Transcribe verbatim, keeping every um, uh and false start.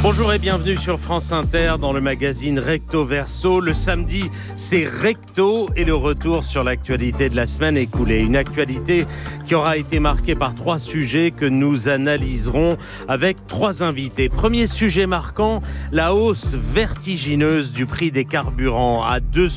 Bonjour et bienvenue sur France Inter dans le magazine Recto Verso. Le samedi, c'est Recto et le retour sur l'actualité de la semaine écoulée. Une actualité qui aura été marquée par trois sujets que nous analyserons avec trois invités. Premier sujet marquant, la hausse vertigineuse du prix des carburants à deux